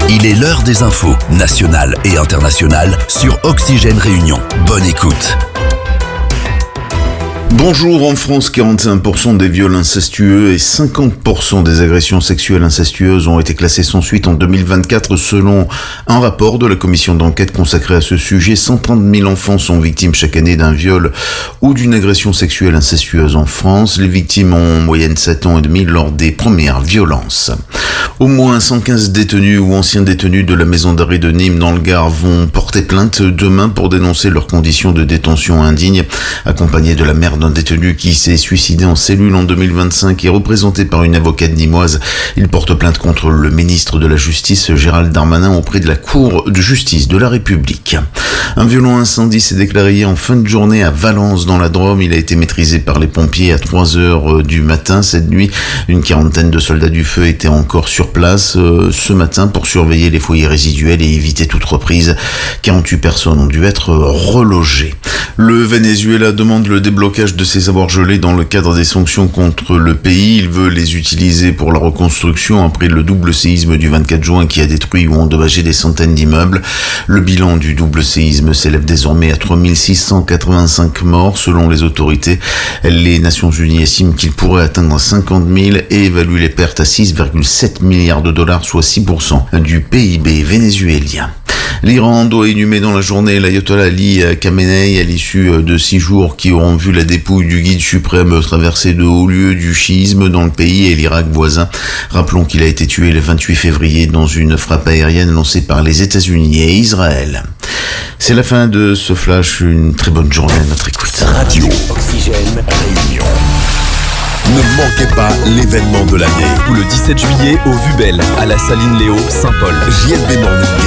Il est l'heure des infos, nationales et internationales, sur Oxygène Réunion. Bonne écoute. Bonjour, en France, 41% des viols incestueux et 50% des agressions sexuelles incestueuses ont été classées sans suite en 2024 selon un rapport de la commission d'enquête consacrée à ce sujet. 130 000 enfants sont victimes chaque année d'un viol ou d'une agression sexuelle incestueuse en France. Les victimes ont en moyenne 7 ans et demi lors des premières violences. Au moins 115 détenus ou anciens détenus de la maison d'arrêt de Nîmes dans le Gard vont porter plainte demain pour dénoncer leurs conditions de détention indignes, accompagnés de la mère d'un détenu qui s'est suicidé en cellule en 2025 et représenté par une avocate nîmoise. Il porte plainte contre le ministre de la Justice, Gérald Darmanin, auprès de la Cour de justice de la République. Un violent incendie s'est déclaré hier en fin de journée à Valence dans la Drôme. Il a été maîtrisé par les pompiers à 3h du matin. Cette nuit, une quarantaine de soldats du feu étaient encore sur place ce matin pour surveiller les foyers résiduels et éviter toute reprise. 48 personnes ont dû être relogées. Le Venezuela demande le déblocage de ses avoirs gelés dans le cadre des sanctions contre le pays. Il veut les utiliser pour la reconstruction après le double séisme du 24 juin qui a détruit ou endommagé des centaines d'immeubles. Le bilan du double séisme s'élève désormais à 3685 morts selon les autorités. Les Nations Unies estiment qu'il pourrait atteindre 50 000 et évaluent les pertes à 6,7 milliards de dollars, soit 6% du PIB vénézuélien. L'Iran doit inhumer dans la journée l'ayatollah Ali Khamenei à l'issue de 6 jours qui auront vu la dépouille du guide suprême traverser de hauts lieux du chiisme dans le pays et l'Irak voisin. Rappelons qu'il a été tué le 28 février dans une frappe aérienne lancée par les États-Unis et Israël. C'est la fin de ce flash. Une très bonne journée à notre écoute. Radio Oxygène Réunion. Ne manquez pas l'événement de l'année. Le 17 juillet au Vubel, à la Saline Léo, Saint-Paul. JLB Morning